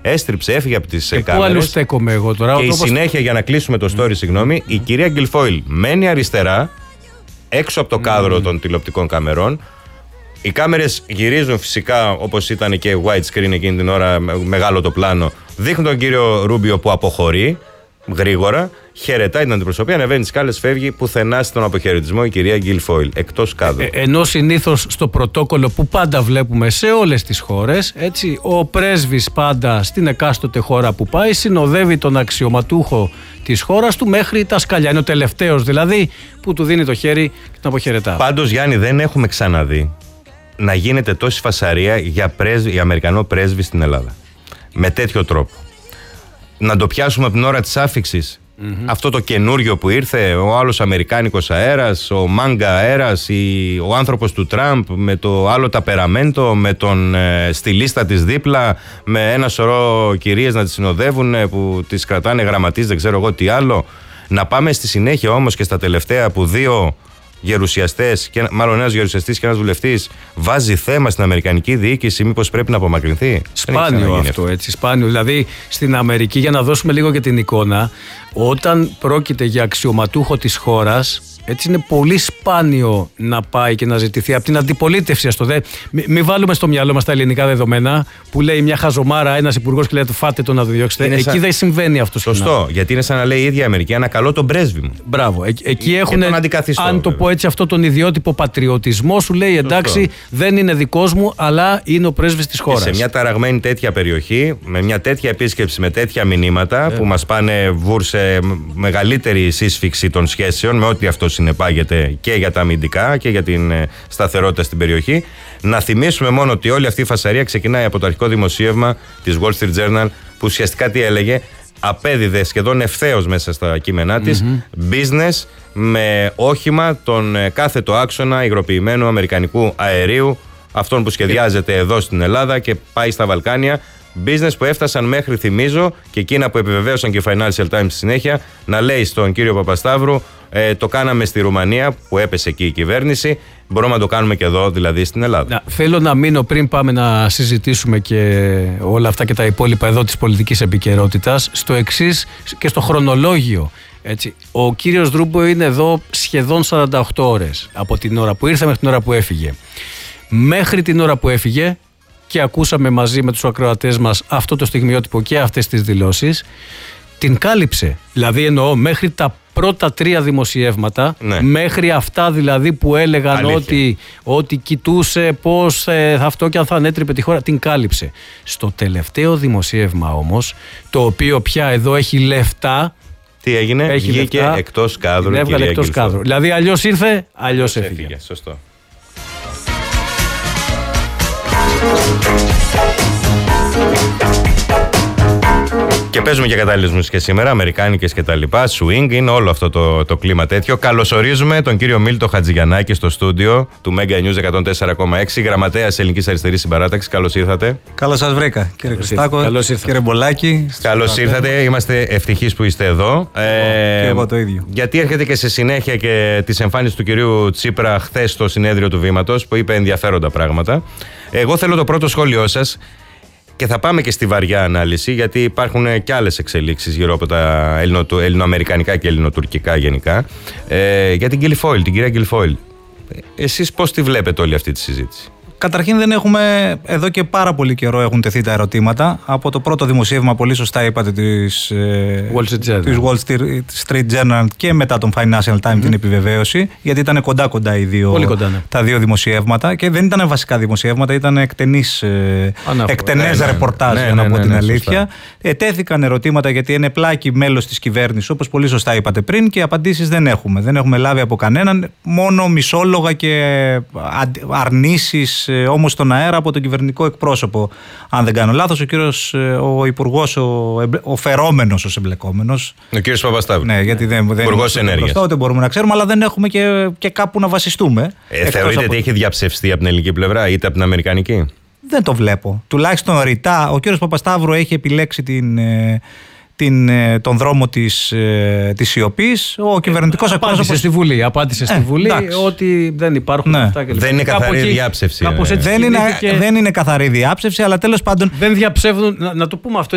Έστριψε, έφυγε από τις κάμερες. Πού αλλού στέκομαι εγώ τώρα. Και η συνέχεια, για να κλείσουμε το story, συγγνώμη, η κυρία Γκιλφόιλ μένει αριστερά, έξω από το κάδρο των τηλεοπτικών καμερών. Οι κάμερες γυρίζουν φυσικά, όπως ήταν και widescreen εκείνη την ώρα, μεγάλο το πλάνο. Δείχνουν τον κύριο Ρούμπιο που αποχωρεί γρήγορα, χαιρετάει την αντιπροσωπεία, ανεβαίνει τις σκάλες, φεύγει, πουθενά στον αποχαιρετισμό η κυρία Γκιλφόιλ, εκτός κάδρου. Ενώ συνήθως στο πρωτόκολλο που πάντα βλέπουμε σε όλες τις χώρες, έτσι, ο πρέσβης πάντα στην εκάστοτε χώρα που πάει συνοδεύει τον αξιωματούχο της χώρας του μέχρι τα σκαλιά. Είναι ο τελευταίος δηλαδή που του δίνει το χέρι και τον αποχαιρετά. Πάντως, Γιάννη, δεν έχουμε ξαναδεί να γίνεται τόση φασαρία για Αμερικανό πρέσβη στην Ελλάδα. Με τέτοιο τρόπο. Να το πιάσουμε από την ώρα της άφιξης. Αυτό το καινούριο που ήρθε, ο άλλος αμερικάνικος αέρας, ο μάγκα αέρας, ο άνθρωπος του Τραμπ με το άλλο ταπεραμέντο, με τον στη λίστα της δίπλα, με ένα σωρό κυρίες να τις συνοδεύουν που τις κρατάνε γραμματείς, δεν ξέρω εγώ τι άλλο. Να πάμε στη συνέχεια όμως και στα τελευταία που δύο γερουσιαστές, μάλλον ένας γερουσιαστής και ένας βουλευτής βάζει θέμα στην αμερικανική διοίκηση, μήπως πρέπει να απομακρυνθεί. Σπάνιο αυτό, έτσι, σπάνιο. Δηλαδή στην Αμερική, για να δώσουμε λίγο και την εικόνα, όταν πρόκειται για αξιωματούχο της χώρας, έτσι είναι πολύ σπάνιο να πάει και να ζητηθεί από την αντιπολίτευση. Μην βάλουμε στο μυαλό μας τα ελληνικά δεδομένα που λέει μια χαζομάρα ένας υπουργός και λέει φάτε το να το διώξετε. Εκεί δεν συμβαίνει αυτό. Σωστό, γιατί είναι σαν να λέει η ίδια Αμερική, ανακαλώ τον πρέσβη μου. Μπράβο. Εκεί έχουν, αν το πω έτσι, αυτό τον ιδιότυπο πατριωτισμό, σου λέει εντάξει, δεν είναι δικός μου, αλλά είναι ο πρέσβης της χώρας. Σε μια ταραγμένη τέτοια περιοχή, με μια τέτοια επίσκεψη, με τέτοια μηνύματα που μας πάνε βούρσε μεγαλύτερη σύσφυξη των σχέσεων, με ό,τι αυτό συνεπάγεται και για τα αμυντικά και για την σταθερότητα στην περιοχή. Να θυμίσουμε μόνο ότι όλη αυτή η φασαρία ξεκινάει από το αρχικό δημοσίευμα της Wall Street Journal, που ουσιαστικά τι έλεγε, απέδιδε σχεδόν ευθέως μέσα στα κείμενά της business με όχημα τον κάθετο άξονα υγροποιημένου αμερικανικού αερίου, αυτόν που σχεδιάζεται εδώ στην Ελλάδα και πάει στα Βαλκάνια. Business που έφτασαν μέχρι, θυμίζω, και εκείνα που επιβεβαίωσαν και οι Financial Times στη συνέχεια, να λέει στον κύριο Παπασταύρου, το κάναμε στη Ρουμανία που έπεσε εκεί η κυβέρνηση, μπορούμε να το κάνουμε και εδώ, δηλαδή στην Ελλάδα. Θέλω να μείνω, πριν πάμε να συζητήσουμε και όλα αυτά και τα υπόλοιπα εδώ της πολιτικής επικαιρότητας, στο εξής και στο χρονολόγιο. Έτσι. Ο κύριος Ρούμπιο είναι εδώ σχεδόν 48 ώρες από την ώρα που ήρθε μέχρι την ώρα που έφυγε. Μέχρι την ώρα που έφυγε, και ακούσαμε μαζί με τους ακροατές μας αυτό το στιγμιότυπο και αυτές τις δηλώσεις, την κάλυψε. Δηλαδή εννοώ μέχρι τα πρώτα 3 δημοσιεύματα, μέχρι αυτά δηλαδή που έλεγαν ότι κοιτούσε πώς αυτό και αν θα ανέτρεπε τη χώρα, την κάλυψε. Στο τελευταίο δημοσίευμα όμως, το οποίο πια εδώ έχει λεφτά, τι έγινε, βγήκε εκτός κάδρου. Την έβγαλε εκτός κάδρου. Δηλαδή αλλιώς ήρθε, αλλιώς έφυγε. Σωστό. Και παίζουμε και κατάλληλες μουσικές σήμερα, αμερικάνικες και τα λοιπά, swing, είναι όλο αυτό το κλίμα τέτοιο. Καλωσορίζουμε τον κύριο Μίλτο Χατζηγιαννάκη στο στούντιο του Mega News 104,6, γραμματέας Ελληνικής Αριστερής Συμπαράταξης. Καλώς ήρθατε. Καλώς σας βρήκα, κύριε Χριστάκο, κύριε Μπολάκη. Καλώς ήρθατε, είμαστε ευτυχείς που είστε εδώ. Και εγώ το ίδιο. Γιατί έρχεται και σε συνέχεια και της εμφάνισης του κυρίου Τσίπρα χθες στο συνέδριο του Βήματος, που είπε ενδιαφέροντα πράγματα. Εγώ θέλω το πρώτο σχόλιο σας. Και θα πάμε και στη βαριά ανάλυση, γιατί υπάρχουν και άλλες εξελίξεις γύρω από τα ελληνοαμερικανικά και ελληνοτουρκικά γενικά. Για την Γκιλφόιλ, την κυρία Γκιλφόιλ. Εσείς πώς τη βλέπετε όλη αυτή τη συζήτηση? Καταρχήν δεν έχουμε, εδώ και πάρα πολύ καιρό έχουν τεθεί τα ερωτήματα. Από το πρώτο δημοσίευμα, πολύ σωστά είπατε, της Wall Street Journal και μετά τον Financial Times την επιβεβαίωση, γιατί ήταν κοντά τα δύο δημοσιεύματα και δεν ήταν βασικά δημοσιεύματα, ήταν εκτενές ρεπορτάζ, να πω την αλήθεια. Τέθηκαν ερωτήματα γιατί είναι πλάκη μέλος της κυβέρνησης, όπως πολύ σωστά είπατε πριν, και απαντήσεις δεν έχουμε. Δεν έχουμε λάβει από κανέναν, μόνο μισόλογα και αρνήσεις όμως στον αέρα από τον κυβερνητικό εκπρόσωπο, αν δεν κάνω λάθος, ο υπουργός, ο φερόμενος ως εμπλεκόμενος. Ο κύριος Παπασταύρου. Ναι, γιατί δεν Υπουργός Ενέργειας. Δεν μπορούμε να ξέρουμε, αλλά δεν έχουμε και κάπου να βασιστούμε. Θεωρείτε ότι έχει διαψευστεί από την ελληνική πλευρά είτε από την αμερικανική? Δεν το βλέπω. Τουλάχιστον ρητά. Ο κύριος Παπασταύρου έχει επιλέξει τον δρόμο της σιωπής. Ο κυβερνητικός εκπρόσωπος απάντησε στη Βουλή ότι δεν υπάρχουν αυτά και δεν είναι καθαρή διάψευση. Δεν είναι καθαρή διάψευση, αλλά τέλος πάντων δεν διαψεύδουν, να το πούμε αυτό.